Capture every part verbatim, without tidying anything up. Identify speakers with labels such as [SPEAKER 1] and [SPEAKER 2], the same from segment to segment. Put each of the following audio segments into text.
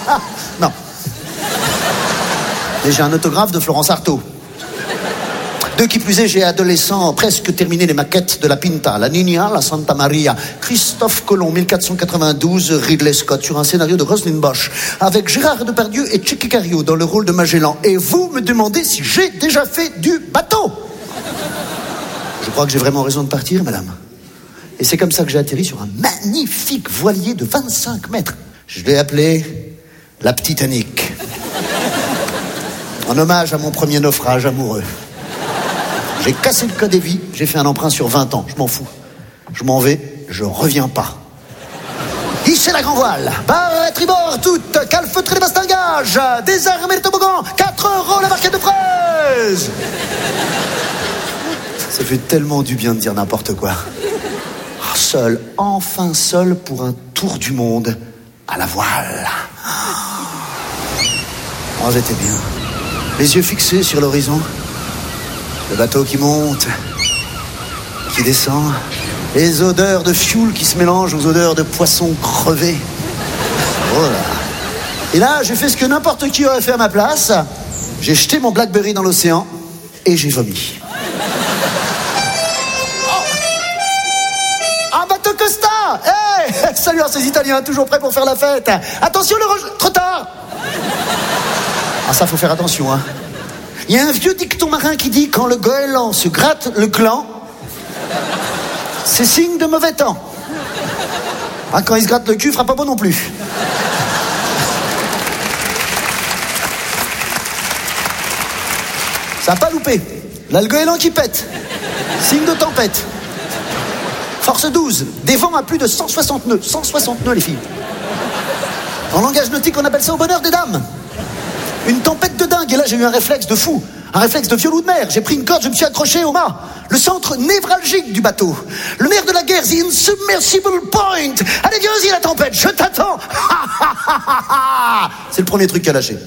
[SPEAKER 1] Non. Et j'ai un autographe de Florence Artaud. De qui plus est, j'ai adolescent presque terminé les maquettes de la Pinta, la Niña, la Santa Maria, Christophe Colomb, mille quatre cent quatre-vingt-douze, Ridley Scott, sur un scénario de Roselyne Bosch, avec Gérard Depardieu et Tchéky Cario dans le rôle de Magellan. Et vous me demandez si j'ai déjà fait du bateau. Je crois que j'ai vraiment raison de partir, madame. Et c'est comme ça que j'ai atterri sur un magnifique voilier de vingt-cinq mètres. Je l'ai appelé la Titanic. En hommage à mon premier naufrage amoureux. J'ai cassé le code des vies, j'ai fait un emprunt sur vingt ans, je m'en fous. Je m'en vais, je reviens pas. Hissez la grand voile, barre à tribord toute, calfeutrez les bastingages, désarmez les toboggans, quatre euros la barquette de fraises. Ça fait tellement du bien de dire n'importe quoi. Seul, enfin seul pour un tour du monde à la voile. Oh, j'étais bien. Les yeux fixés sur l'horizon. Le bateau qui monte, qui descend, les odeurs de fioul qui se mélangent aux odeurs de poissons crevés. Voilà. Et là, j'ai fait ce que n'importe qui aurait fait à ma place. J'ai jeté mon Blackberry dans l'océan et j'ai vomi. Oh. Un bateau Costa. Hey, salut à ces Italiens, toujours prêts pour faire la fête. Attention, le roche... Trop tard. Ah, ça, faut faire attention, hein. Il y a un vieux dicton marin qui dit « Quand le goéland se gratte le gland, c'est signe de mauvais temps. » Ah, quand il se gratte le cul, il fera pas beau non plus. Ça n'a pas loupé. Là, le goéland qui pète. Signe de tempête. Force douze. Des vents à plus de cent soixante nœuds. cent soixante nœuds, les filles. En langage nautique, on appelle ça au bonheur des dames. Une tempête de dingue, et là j'ai eu un réflexe de fou, un réflexe de violon de mer. J'ai pris une corde, je me suis accroché au mât, le centre névralgique du bateau, le nerf de la guerre, the insubmersible point. Allez, viens-y la tempête, je t'attends. C'est le premier truc qu'à lâcher.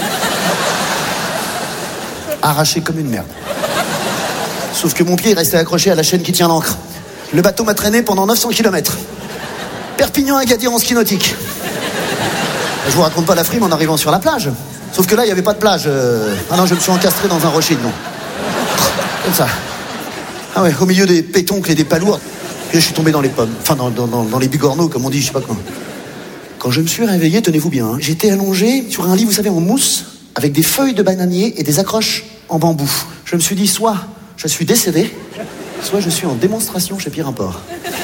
[SPEAKER 1] Arraché comme une merde. Sauf que mon pied est resté accroché à la chaîne qui tient l'ancre. Le bateau m'a traîné pendant neuf cents kilomètres. Perpignan à Agadir en ski nautique. Je vous raconte pas la frime en arrivant sur la plage. Sauf que là, il n'y avait pas de plage. Euh... Ah non, je me suis encastré dans un rocher, non. Comme ça. Ah ouais, au milieu des pétoncles et des palourdes. Puis je suis tombé dans les pommes. Enfin, dans, dans, dans les bigorneaux, comme on dit, je sais pas quoi. Quand je me suis réveillé, tenez-vous bien, hein, j'étais allongé sur un lit, vous savez, en mousse, avec des feuilles de bananier et des accroches en bambou. Je me suis dit, soit je suis décédé, soit je suis en démonstration chez Pierre Import.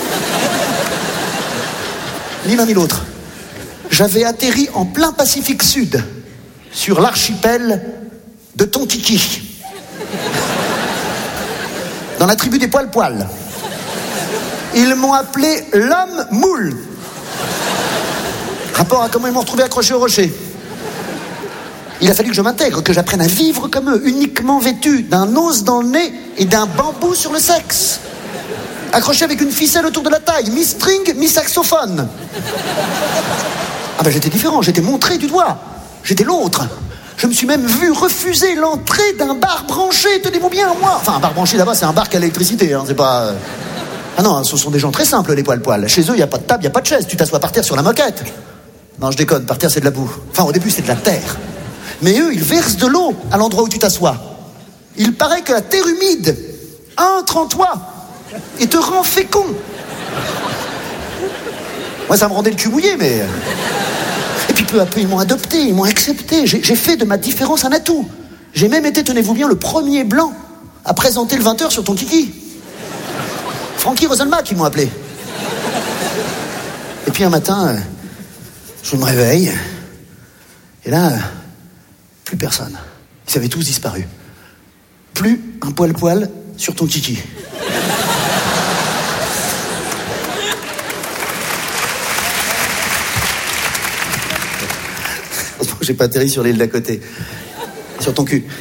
[SPEAKER 1] Ni l'un ni l'autre. J'avais atterri en plein Pacifique Sud, sur l'archipel de Tonkiki, dans la tribu des poil-poil. Ils m'ont appelé l'homme moule. Rapport à comment ils m'ont retrouvé accroché au rocher. Il a fallu que je m'intègre, que j'apprenne à vivre comme eux, uniquement vêtu d'un os dans le nez et d'un bambou sur le sexe. Accroché avec une ficelle autour de la taille, mi-string, mi-saxophone. Ah ben j'étais différent, j'étais montré du doigt. J'étais l'autre. Je me suis même vu refuser l'entrée d'un bar branché, tenez-vous bien, moi. Enfin, un bar branché là-bas, c'est un bar qui a l'électricité, hein, c'est pas... Ah non, ce sont des gens très simples, les poil-poil. Chez eux, il n'y a pas de table, il n'y a pas de chaise. Tu t'assois par terre sur la moquette. Non, je déconne, par terre, c'est de la boue. Enfin, au début, c'est de la terre. Mais eux, ils versent de l'eau à l'endroit où tu t'assois. Il paraît que la terre humide entre en toi et te rend fécond. Moi, ça me rendait le cul mouillé, mais... Et puis peu à peu, ils m'ont adopté, ils m'ont accepté. J'ai, j'ai fait de ma différence un atout. J'ai même été, tenez-vous bien, le premier blanc à présenter le vingt heures sur Tonkiki. Frankie Roselmack, ils m'ont appelé. Et puis un matin, je me réveille. Et là, plus personne. Ils avaient tous disparu. Plus un poil-poil sur Tonkiki. J'ai pas atterri sur l'île d'à côté. Sur ton cul.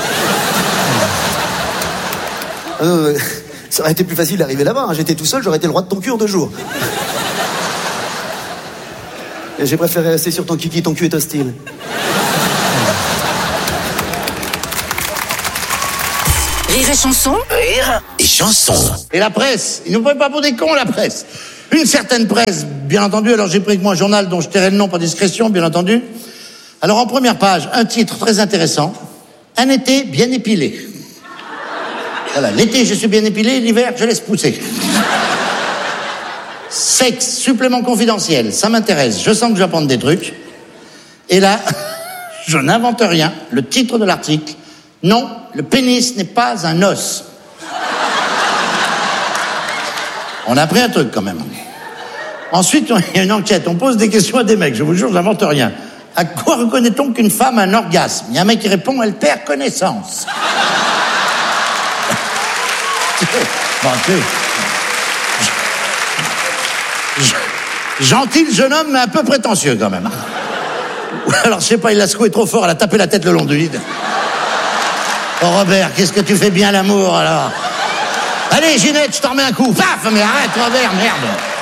[SPEAKER 1] Euh, ça aurait été plus facile d'arriver là-bas. Hein. J'étais tout seul, j'aurais été le roi de ton cul en deux jours. Et j'ai préféré rester sur ton kiki, ton cul est hostile.
[SPEAKER 2] Rire et chanson.
[SPEAKER 3] Rire et chanson.
[SPEAKER 4] Et la presse, ils nous prennent pas pour des cons, la presse.
[SPEAKER 2] Une certaine presse, bien entendu. Alors j'ai pris avec moi un journal dont je tairai le nom par discrétion, bien entendu. Alors en première page, un titre très intéressant. Un été bien épilé. Voilà, l'été je suis bien épilé, l'hiver je laisse pousser. Sexe, supplément confidentiel, ça m'intéresse, je sens que je vais apprendre des trucs. Et là, je n'invente rien, le titre de l'article, non, le pénis n'est pas un os. On a appris un truc quand même. Ensuite, il y a une enquête, on pose des questions à des mecs, je vous jure, je n'invente rien. À quoi reconnaît-on qu'une femme a un orgasme? Il y a un mec qui répond, elle perd connaissance. Bon, tu sais, gentil jeune homme, mais un peu prétentieux quand même. Alors, je sais pas, il l'a secoué trop fort, elle a tapé la tête le long du lit. Oh Robert, qu'est-ce que tu fais bien l'amour alors? Allez Ginette, je t'en remets un coup. Paf, mais arrête Robert, merde.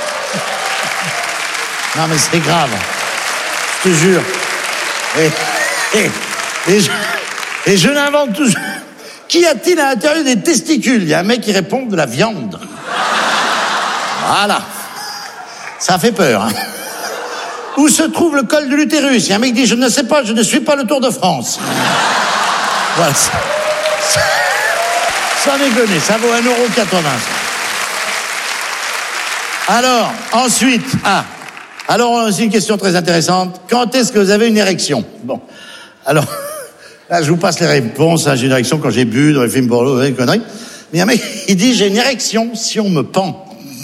[SPEAKER 2] Non mais c'est grave, je te jure. Et, et, et je, et je n'invente toujours. Qu'y a-t-il à l'intérieur des testicules? Il y a un mec qui répond de la viande. Voilà. Ça fait peur, hein. Où se trouve le col de l'utérus? Il y a un mec qui dit, je ne sais pas, je ne suis pas le Tour de France. Voilà. Ça, ça, sans déconner, ça vaut un euro quatre-vingts. Alors, ensuite, ah, alors c'est une question très intéressante. Quand est-ce que vous avez une érection? Bon, alors, là je vous passe les réponses. Hein, j'ai une érection quand j'ai bu dans les films porno, des conneries. Mais il y a un mec, il dit, j'ai une érection si on me pend.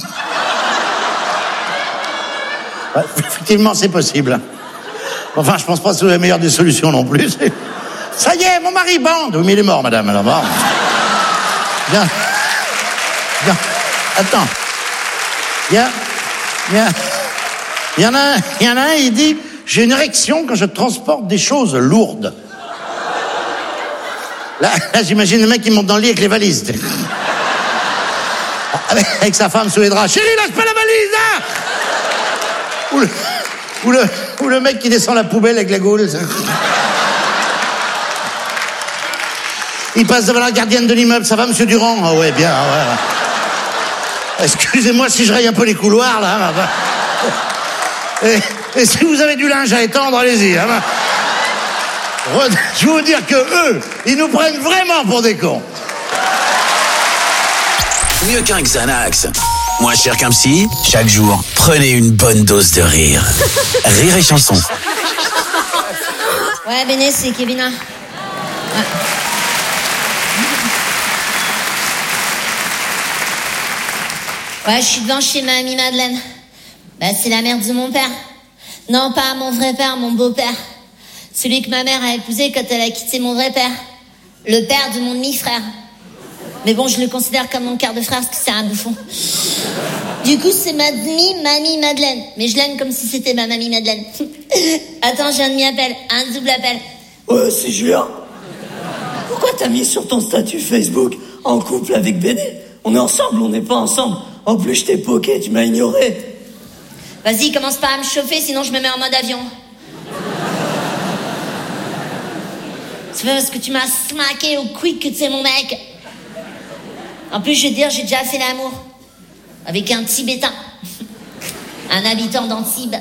[SPEAKER 2] Ouais, effectivement, c'est possible. Enfin, je pense pas que c'est la meilleure des solutions non plus. Ça y est, mon mari bande. Oui, mais il est mort, madame. Alors, bon. Bien. Bien. Attends. Il y a, il y a, il y en a, il y en a un, il dit, j'ai une érection quand je transporte des choses lourdes. Là, là j'imagine le mec qui monte dans le lit avec les valises. Avec, avec sa femme sous les draps. Chérie, lâche pas la valise, hein! Ou le, ou, le, ou le mec qui descend la poubelle avec la gaule. Il passe devant la gardienne de l'immeuble. Ça va, monsieur Durand? Ah ouais, bien, ouais. Excusez-moi si je raye un peu les couloirs, là. Et, et si vous avez du linge à étendre, allez-y. Hein. Je veux vous dire que eux, ils nous prennent vraiment pour des cons.
[SPEAKER 3] Mieux qu'un Xanax. Moins cher qu'un psy, chaque jour, prenez une bonne dose de rire. Rire et chanson.
[SPEAKER 4] Ouais, Béné, c'est Kevin. Ouais. Ouais, je suis devant chez ma amie Madeleine. Bah, c'est la mère de mon père. Non, pas mon vrai père, mon beau-père. Celui que ma mère a épousé quand elle a quitté mon vrai père. Le père de mon demi-frère. Mais bon, je le considère comme mon quart de frère parce que c'est un bouffon. Du coup, c'est ma demi-mamie Madeleine. Mais je l'aime comme si c'était ma mamie Madeleine. Attends, j'ai un demi-appel, un double appel.
[SPEAKER 5] Ouais, c'est Julien. Pourquoi t'as mis sur ton statut Facebook en couple avec Béné? On est ensemble, on n'est pas ensemble. En plus, je t'ai poké, tu m'as ignoré.
[SPEAKER 4] Vas-y, commence pas à me chauffer, sinon je me mets en mode avion. C'est pas parce que tu m'as smacké au quick que tu es mon mec. En plus, je vais te dire, j'ai déjà fait l'amour. Avec un Tibétain. Un habitant d'Antibes.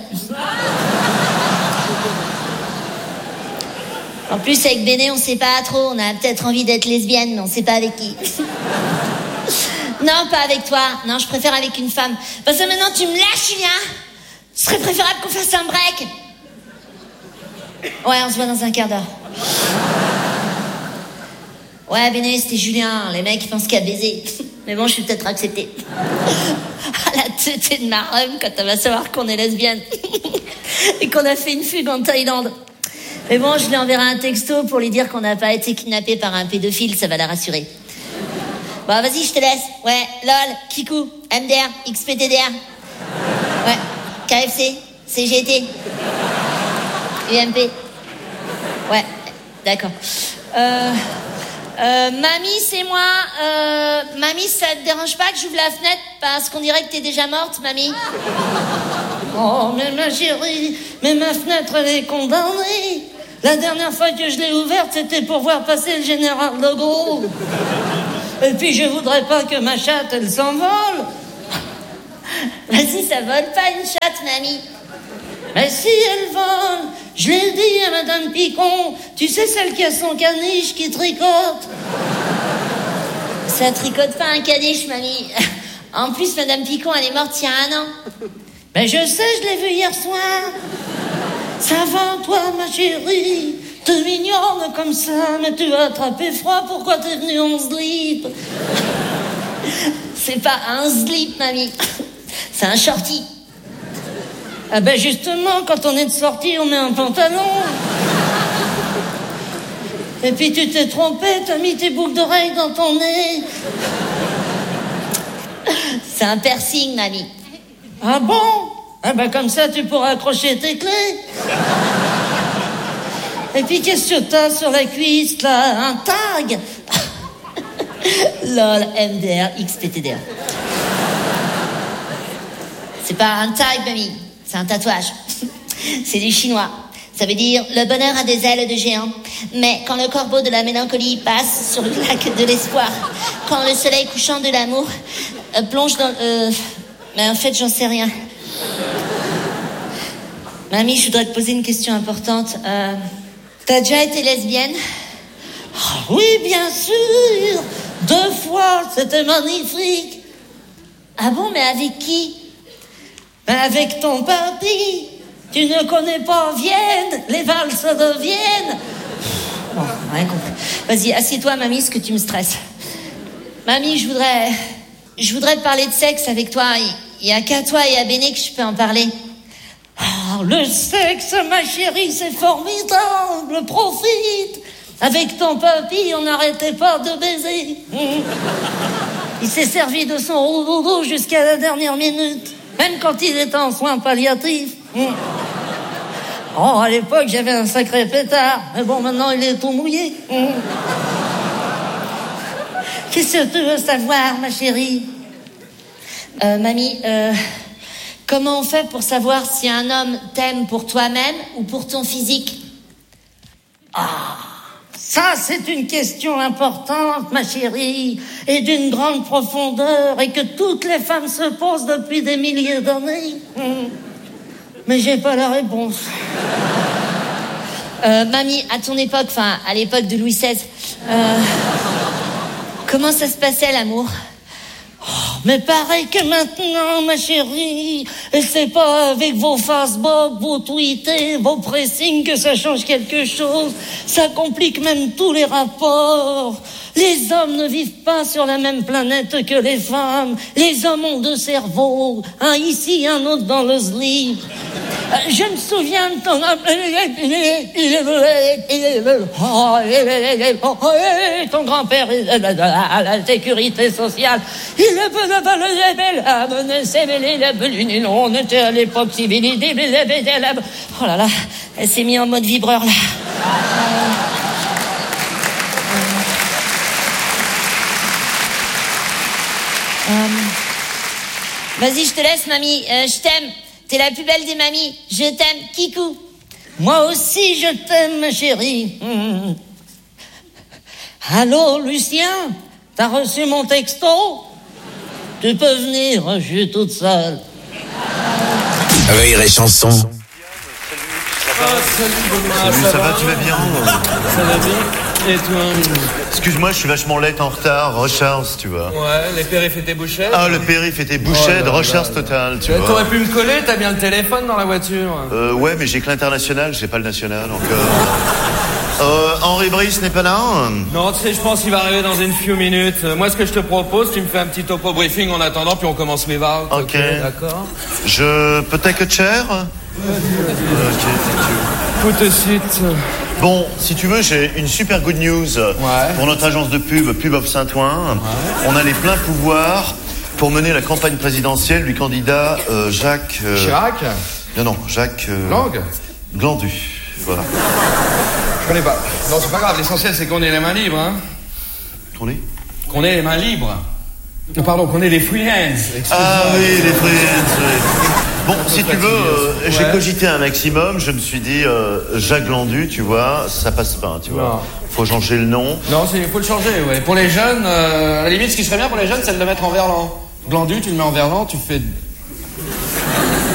[SPEAKER 4] En plus, avec Béné, on sait pas trop. On a peut-être envie d'être lesbienne, mais on sait pas avec qui. Non, pas avec toi. Non, je préfère avec une femme. Parce que maintenant, tu me lâches, Julien. Ce serait préférable qu'on fasse un break. Ouais, on se voit dans un quart d'heure. Ouais, Béné, c'était Julien. Les mecs, ils pensent qu'à baiser. Mais bon, je suis peut-être acceptée. À la tête de ma rhum quand elle va savoir qu'on est lesbienne. Et qu'on a fait une fugue en Thaïlande. Mais bon, je lui enverrai un texto pour lui dire qu'on n'a pas été kidnappé par un pédophile. Ça va la rassurer. Bon, vas-y, je te laisse. Ouais, LOL, Kikou, M D R, X P T D R. Ouais, K F C, C G T, U M P. Ouais, d'accord. Euh... Euh, mamie, c'est moi. Euh, mamie, ça te dérange pas que j'ouvre la fenêtre parce qu'on dirait que t'es déjà morte, mamie? Oh, mais ma chérie, mais ma fenêtre, elle est condamnée. La dernière fois que je l'ai ouverte, c'était pour voir passer le général de Gaulle. Et puis, je voudrais pas que ma chatte, elle s'envole. Vas-y, ça vole pas une chatte, mamie. Mais si elle vole, je l'ai dit à Madame Picon, tu sais celle qui a son caniche qui tricote. Ça tricote pas un caniche, mamie. En plus, Madame Picon, elle est morte il y a un an. Ben je sais, je l'ai vue hier soir. Ça va, toi, ma chérie? T'es mignonne comme ça, mais tu as attrapé froid, pourquoi t'es venue en slip? C'est pas un slip, mamie. C'est un shorty. Ah ben justement, quand on est de sortie, on met un pantalon. Et puis tu t'es trompé, t'as mis tes boucles d'oreilles dans ton nez. C'est un piercing, mamie. Ah bon? Ah ben comme ça, tu pourras accrocher tes clés. Et puis qu'est-ce que t'as sur la cuisse, là? Un tag? Lol, M D R, X P T D R. C'est pas un tag, mamie. C'est un tatouage. C'est du chinois. Ça veut dire le bonheur a des ailes de géant. Mais quand le corbeau de la mélancolie passe sur le lac de l'espoir, quand le soleil couchant de l'amour euh, plonge dans... Euh... Mais en fait, j'en sais rien. Mamie, je voudrais te poser une question importante. Euh... T'as déjà été lesbienne? Oh, oui, bien sûr. Deux fois, c'était magnifique. Ah bon, mais avec qui? Ben avec ton papy. Tu ne connais pas Vienne, les valses de Vienne. Bon, rien compris. Vas-y, assieds-toi, mamie, parce que tu me stresses. Mamie, je voudrais... Je voudrais te parler de sexe avec toi. Il n'y a qu'à toi et à Béné que je peux en parler. Oh, le sexe, ma chérie, c'est formidable. Profite. Avec ton papy, on n'arrêtait pas de baiser. Il s'est servi de son roudoudou jusqu'à la dernière minute. Même quand il était en soins palliatifs. Oh, à l'époque, j'avais un sacré pétard. Mais bon, maintenant, il est tout mouillé. Qu'est-ce que tu veux savoir, ma chérie? Euh, mamie, euh, comment on fait pour savoir si un homme t'aime pour toi-même ou pour ton physique? Ah, ça, c'est une question importante, ma chérie, et d'une grande profondeur, et que toutes les femmes se posent depuis des milliers d'années. Mais j'ai pas la réponse. Euh, mamie, à ton époque, enfin, à l'époque de Louis seize, euh, comment ça se passait, l'amour? Oh, mais pareil que maintenant, ma chérie. Et c'est pas avec vos Facebook, vos tweets, vos pressings que ça change quelque chose. Ça complique même tous les rapports. Les hommes ne vivent pas sur la même planète que les femmes. Les hommes ont deux cerveaux, un ici, un autre dans le slip. Je me souviens de ton... ton grand-père à la sécurité sociale. Il est peu de on était à l'époque civilisée. Oh là là, elle s'est mise en mode vibreur là. Euh, vas-y, je te laisse, mamie. Euh, je t'aime. T'es la plus belle des mamies. Je t'aime, Kikou. Moi aussi, je t'aime, ma chérie. Mmh. Allô, Lucien? T'as reçu mon texto? Tu peux venir, je suis toute seule.
[SPEAKER 3] Rire et chanson.
[SPEAKER 6] Ah, salut, Benoît.
[SPEAKER 7] Salut, ça, ça va, va, tu vas bien?
[SPEAKER 6] Ça va bien. Et toi?
[SPEAKER 7] Excuse-moi, je suis vachement late en retard. Recharge, tu vois.
[SPEAKER 6] Ouais, les périphes étaient bouchés.
[SPEAKER 7] Ah, le périph était bouché, oh, de recharge totale, tu
[SPEAKER 6] euh,
[SPEAKER 7] vois.
[SPEAKER 6] T'aurais pu me coller, t'as bien le téléphone dans la voiture.
[SPEAKER 7] Euh, ouais, mais j'ai que l'international, j'ai pas le national encore. Euh, Henri Brice n'est pas là?
[SPEAKER 6] Non, tu sais, je pense qu'il va arriver dans une few minutes. Moi, ce que je te propose, tu me fais un petit topo briefing en attendant, puis on commence les varts.
[SPEAKER 7] Ok.
[SPEAKER 6] Okay, d'accord.
[SPEAKER 7] Je peux take a chair?
[SPEAKER 6] Vas-y, vas-y.
[SPEAKER 7] Ok, thank you.
[SPEAKER 6] Put a seat.
[SPEAKER 7] Bon, si tu veux, j'ai une super good news
[SPEAKER 6] ouais.
[SPEAKER 7] pour notre agence de pub, Pub of Saint-Ouen. Ouais. On a les pleins pouvoirs pour mener la campagne présidentielle du candidat euh, Jacques... Euh...
[SPEAKER 6] Chirac?
[SPEAKER 7] Non, non, Jacques... Euh...
[SPEAKER 6] Lang?
[SPEAKER 7] Glandu, voilà.
[SPEAKER 6] Je connais pas. Non, c'est pas grave, l'essentiel c'est qu'on ait les mains libres, hein.
[SPEAKER 7] Qu'on ait
[SPEAKER 6] Qu'on ait les mains libres. Non, pardon, qu'on ait les free hands.
[SPEAKER 7] Ah oui, les free hands, oui. Bon, si tu veux, euh, ouais. j'ai cogité un maximum, je me suis dit, euh, Jacques Glandu, tu vois, ça passe pas, tu vois. Non. Faut changer le nom.
[SPEAKER 6] Non, il faut le changer, ouais. Pour les jeunes, euh, à la limite, ce qui serait bien pour les jeunes, c'est de le mettre en verlan. Glandu, tu le mets en verlan, tu fais...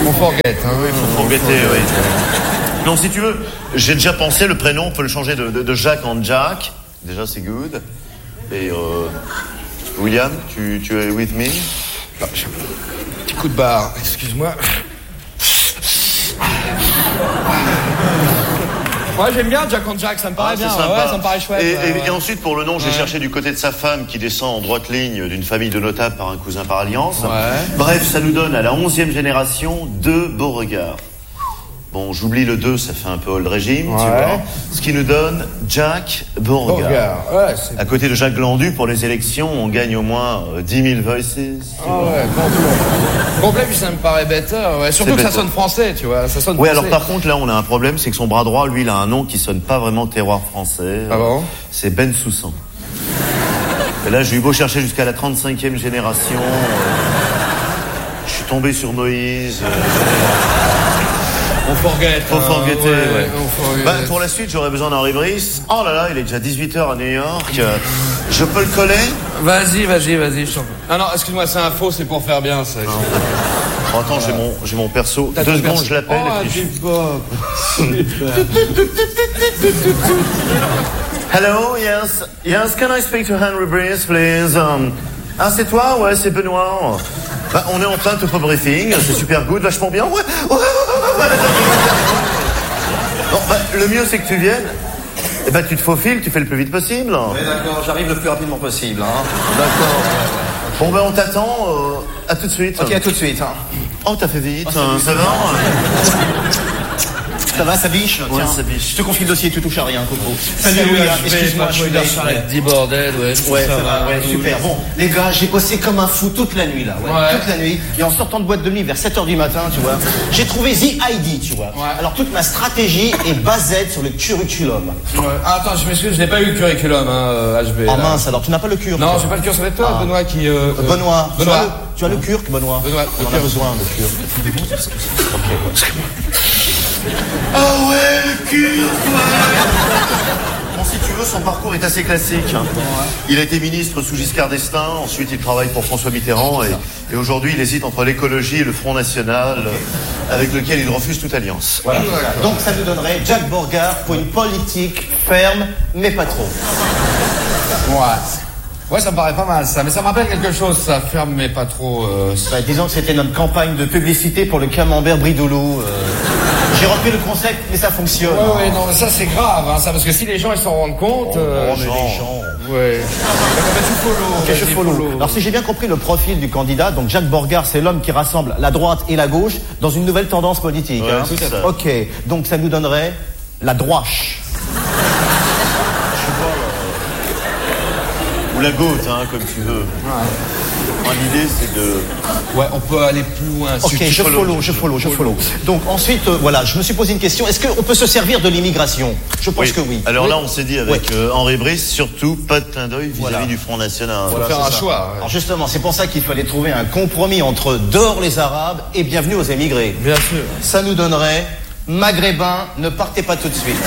[SPEAKER 6] On forget, hein.
[SPEAKER 7] Oui, faut forgetter, oui. Non, si tu veux, j'ai déjà pensé, le prénom, on peut le changer de, de, de Jacques en Jack. Déjà, c'est good. Et, euh, William, tu, tu es with me?
[SPEAKER 6] Ah, petit coup de barre, excuse-moi. Ouais, j'aime bien Jack and Jack, ça me paraît
[SPEAKER 7] Ah,
[SPEAKER 6] bien.
[SPEAKER 7] sympa.
[SPEAKER 6] Ouais, ça me paraît chouette.
[SPEAKER 7] Et,
[SPEAKER 6] ouais,
[SPEAKER 7] et,
[SPEAKER 6] ouais.
[SPEAKER 7] et ensuite, pour le nom, j'ai
[SPEAKER 6] Ouais.
[SPEAKER 7] cherché du côté de sa femme qui descend en droite ligne d'une famille de notables par un cousin par alliance.
[SPEAKER 6] Ouais.
[SPEAKER 7] Bref, ça nous donne à la onzième génération deux Beauregard. Bon, j'oublie le deux, ça fait un peu old régime,
[SPEAKER 6] Ouais.
[SPEAKER 7] tu vois. Ce qui nous donne Jack Beauregard.
[SPEAKER 6] Beauregard, ouais, c'est...
[SPEAKER 7] À côté de Jacques Glandu, pour les élections, on gagne au moins euh, dix mille voices. tu
[SPEAKER 6] Ah
[SPEAKER 7] vois.
[SPEAKER 6] ouais, complet. Complet, puis ça me paraît better, ouais. Surtout
[SPEAKER 7] C'est
[SPEAKER 6] que ça
[SPEAKER 7] better.
[SPEAKER 6] sonne français, tu vois. Ça sonne
[SPEAKER 7] Oui,
[SPEAKER 6] français.
[SPEAKER 7] alors par contre, là, on a un problème, c'est que son bras droit, lui, il a un nom qui sonne pas vraiment terroir français.
[SPEAKER 6] Ah bon?
[SPEAKER 7] C'est Ben Soussan. Et là, j'ai eu beau chercher jusqu'à la trente-cinquième génération. euh, Je suis tombé sur Moïse. euh,
[SPEAKER 6] On forget.
[SPEAKER 7] Faut
[SPEAKER 6] hein,
[SPEAKER 7] forgetter,
[SPEAKER 6] ouais,
[SPEAKER 7] ouais.
[SPEAKER 6] on forget.
[SPEAKER 7] Bah, pour la suite, j'aurais besoin d'Henri Brice. Oh là là, il est déjà dix-huit heures à New York. Euh, Je peux le coller?
[SPEAKER 6] Vas-y, vas-y, vas-y, je t'en prie. Ah non, excuse-moi, c'est un faux, c'est pour faire bien, ça.
[SPEAKER 7] Oh, attends, j'ai mon, j'ai mon perso.
[SPEAKER 6] T'as
[SPEAKER 7] Deux
[SPEAKER 6] ton
[SPEAKER 7] secondes,
[SPEAKER 6] perso.
[SPEAKER 7] je l'appelle.
[SPEAKER 6] Oh,
[SPEAKER 7] et puis je-
[SPEAKER 6] du pop.
[SPEAKER 7] Hello, yes, yes, can I speak to Henry Brice, please? Um, ah, c'est toi? Ouais, c'est Benoît. Bah, on est en plein topo briefing, c'est super good, vachement bien. Ouais, ouais, ouais, ouais, ouais. Bon, bah, le mieux, c'est que tu viennes. Et bah, tu te faufiles, tu fais le plus vite possible.
[SPEAKER 8] Oui, d'accord, j'arrive le plus rapidement possible. Hein.
[SPEAKER 7] D'accord. Bon, ben, on t'attend. Euh, à tout de suite.
[SPEAKER 8] Ok, à tout de suite. Hein.
[SPEAKER 7] Oh, t'as fait vite.
[SPEAKER 8] Oh,
[SPEAKER 7] hein, ça va?
[SPEAKER 8] Ça va, ça biche?
[SPEAKER 7] Ouais,
[SPEAKER 8] Tiens,
[SPEAKER 7] ça biche.
[SPEAKER 8] je te confie le dossier, tu touches à rien, Coco.
[SPEAKER 6] Salut,
[SPEAKER 8] Salut, William,
[SPEAKER 6] H B,
[SPEAKER 8] excuse-moi,
[SPEAKER 6] pas
[SPEAKER 8] je suis
[SPEAKER 6] de
[SPEAKER 8] late.
[SPEAKER 6] Charlotte, dit bordel, ouais.
[SPEAKER 8] Ouais, ça, va, ouais, super. Bon, les gars, j'ai bossé comme un fou toute la nuit, là. Ouais,
[SPEAKER 6] Ouais.
[SPEAKER 8] toute la nuit. Et en sortant de boîte de nuit vers sept heures du matin, tu vois, j'ai trouvé The I D, tu vois.
[SPEAKER 6] Ouais.
[SPEAKER 8] Alors, toute ma stratégie est basée sur le curriculum.
[SPEAKER 6] Ouais. Ah, attends, je m'excuse, je n'ai pas eu le curriculum, hein, euh, H B.
[SPEAKER 8] Oh
[SPEAKER 6] là.
[SPEAKER 8] mince, alors tu n'as pas le cure.
[SPEAKER 6] Non,
[SPEAKER 8] toi.
[SPEAKER 6] j'ai pas le curriculum, ça va être toi,
[SPEAKER 8] Ah.
[SPEAKER 6] Benoît, qui... Euh,
[SPEAKER 8] Euh, Benoît,
[SPEAKER 6] Benoît.
[SPEAKER 8] Tu, as le, tu as le curc, Benoît.
[SPEAKER 6] Benoît, le
[SPEAKER 8] On en a
[SPEAKER 6] curc.
[SPEAKER 8] besoin, le curc.
[SPEAKER 7] Ah ouais, le cul. Bon, si tu veux, son parcours est assez classique. hein. Il a été ministre sous Giscard d'Estaing, ensuite il travaille pour François Mitterrand et, et aujourd'hui il hésite entre l'écologie et le Front National euh, avec lequel il refuse toute alliance.
[SPEAKER 8] Voilà. Donc ça nous donnerait Jack Beauregard pour une politique ferme, mais pas trop.
[SPEAKER 6] Ouais. Ouais, ça me paraît pas mal, ça. Mais ça me rappelle quelque chose, ça. Ferme, mais pas trop... Euh...
[SPEAKER 8] Bah, disons que c'était notre campagne de publicité pour le camembert Bridoulou. Euh, J'ai repris le concept, mais ça fonctionne.
[SPEAKER 6] Ouais, ouais, non, mais ça, c'est grave, hein, ça. Parce que si les gens, ils s'en rendent compte... euh,
[SPEAKER 8] Oh, mais les gens.
[SPEAKER 6] Ouais. Bah, tu follow.
[SPEAKER 8] Ok,
[SPEAKER 6] vas-y,
[SPEAKER 8] je follow. Alors si j'ai bien compris le profil du candidat, donc Jack Beauregard, c'est l'homme qui rassemble la droite et la gauche dans une nouvelle tendance politique.
[SPEAKER 7] Ouais,
[SPEAKER 8] hein.
[SPEAKER 7] tout à fait.
[SPEAKER 8] Ok, donc ça nous donnerait la droite.
[SPEAKER 7] Ou la goutte, hein, comme tu veux. Moi, l'idée c'est de...
[SPEAKER 6] Ouais, on peut aller plus loin.
[SPEAKER 8] Ok,
[SPEAKER 7] tu
[SPEAKER 8] je
[SPEAKER 7] follow,
[SPEAKER 8] follow, je follow, je follow. Donc ensuite, euh, voilà, je me suis posé une question. Est-ce qu'on peut se servir de l'immigration? Je pense que oui.
[SPEAKER 7] Alors
[SPEAKER 8] Oui.
[SPEAKER 7] là, on s'est dit avec
[SPEAKER 8] Ouais.
[SPEAKER 7] euh, Henri Brice, surtout pas de clin d'œil vis-à-vis
[SPEAKER 8] Voilà.
[SPEAKER 7] du Front National.
[SPEAKER 6] Faut
[SPEAKER 8] Voilà,
[SPEAKER 6] faire
[SPEAKER 8] c'est
[SPEAKER 6] un
[SPEAKER 8] ça.
[SPEAKER 6] choix. ouais.
[SPEAKER 8] Alors justement, c'est pour ça qu'il fallait trouver un compromis entre dehors les Arabes et bienvenue aux émigrés.
[SPEAKER 6] Bien sûr.
[SPEAKER 8] Ça nous donnerait Maghrébins, ne partez pas tout de suite.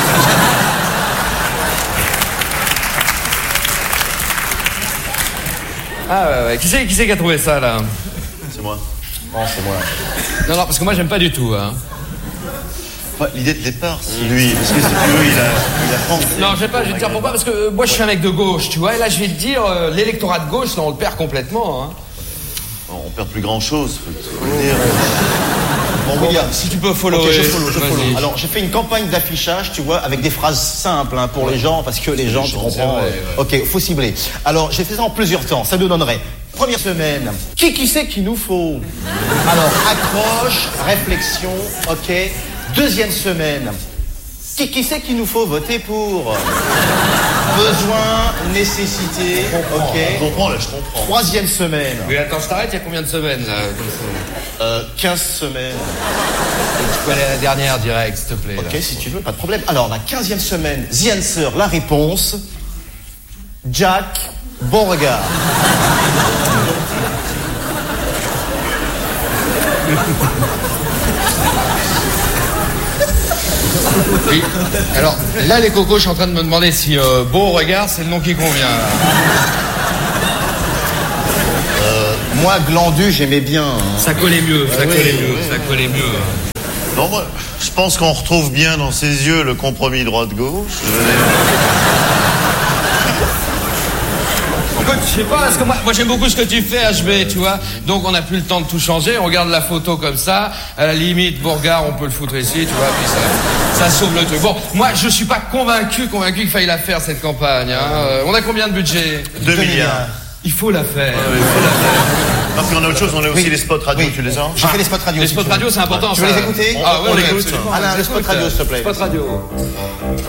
[SPEAKER 6] Ah ouais, ouais. Qui c'est qui, c'est qui a trouvé ça, là?
[SPEAKER 7] C'est moi.
[SPEAKER 8] Bon, c'est moi.
[SPEAKER 6] Non, non, parce que moi, j'aime pas du tout, hein.
[SPEAKER 7] Ouais, l'idée de départ, c'est lui. Parce que si tu veux, il a, il a pensé.
[SPEAKER 6] Non, je sais pas, je vais te dire pourquoi, parce que euh, moi, je suis un mec de gauche, tu vois, et là, je vais te dire, euh, l'électorat de gauche, là, on le perd complètement, hein.
[SPEAKER 7] Bon, on perd plus grand chose, faut, faut le dire.
[SPEAKER 8] Bon, William,
[SPEAKER 6] Si tu peux follow.
[SPEAKER 8] ok, je follow, je
[SPEAKER 6] vas-y.
[SPEAKER 8] follow. Alors, j'ai fait une campagne d'affichage, tu vois, avec des phrases simples hein, pour les gens, parce que les gens, tu
[SPEAKER 6] gens,
[SPEAKER 8] comprends.
[SPEAKER 6] c'est vrai,
[SPEAKER 8] euh, Ok, faut cibler. Alors, j'ai fait ça en plusieurs temps. Ça nous donnerait. Première semaine, qui qui c'est qu'il nous faut? Alors, accroche, réflexion, ok. Deuxième semaine, qui qui c'est qu'il nous faut voter pour? Besoin, nécessité,
[SPEAKER 7] Je
[SPEAKER 8] ok.
[SPEAKER 7] comprends, là, je comprends.
[SPEAKER 8] Troisième semaine,
[SPEAKER 6] Oui, attends, je t'arrête, il y a combien de semaines, là, comme ça?
[SPEAKER 8] euh, quinze semaines.
[SPEAKER 6] Tu peux aller à la dernière direct, s'il te plaît. là.
[SPEAKER 8] Ok, si tu veux, pas de problème. Alors, la quinzième semaine, The Answer, la réponse. Jack Beauregard.
[SPEAKER 6] Oui. Alors, là, les cocos, je suis en train de me demander si euh, Beauregard, c'est le nom qui convient. là.
[SPEAKER 8] Moi, glandu, j'aimais bien. Hein.
[SPEAKER 6] Ça collait mieux, ça
[SPEAKER 7] Ah oui,
[SPEAKER 6] collait mieux,
[SPEAKER 7] oui.
[SPEAKER 6] ça collait mieux.
[SPEAKER 7] Non, moi, je pense qu'on retrouve bien dans ses yeux le compromis droite-gauche. Je veux dire.
[SPEAKER 6] Écoute, je sais pas, parce que moi, moi j'aime beaucoup ce que tu fais, H B, tu vois. Donc on n'a plus le temps de tout changer, on regarde la photo comme ça, à la limite, Bourgard, on peut le foutre ici, tu vois, puis ça, ça sauve le truc. Bon, moi je suis pas convaincu, convaincu qu'il faille la faire cette campagne. Hein. Euh, on a combien de budget?
[SPEAKER 7] Deux milliards.
[SPEAKER 6] Il faut la faire.
[SPEAKER 7] Ah oui, il faut la faire. Non, puis on a autre chose, on a aussi
[SPEAKER 8] Oui.
[SPEAKER 7] les spots radio,
[SPEAKER 8] Oui.
[SPEAKER 7] tu les as?
[SPEAKER 8] J'ai fait les spots radio.
[SPEAKER 6] Les
[SPEAKER 8] si
[SPEAKER 6] spots
[SPEAKER 8] tu veux.
[SPEAKER 6] radio, c'est important.
[SPEAKER 8] Tu veux
[SPEAKER 6] ça.
[SPEAKER 8] les écouter?
[SPEAKER 6] Ah ouais,
[SPEAKER 7] On
[SPEAKER 6] ouais,
[SPEAKER 7] l'écoute.
[SPEAKER 6] absolument.
[SPEAKER 8] Alain, les spots radio, s'il te plaît.
[SPEAKER 6] Spots radio.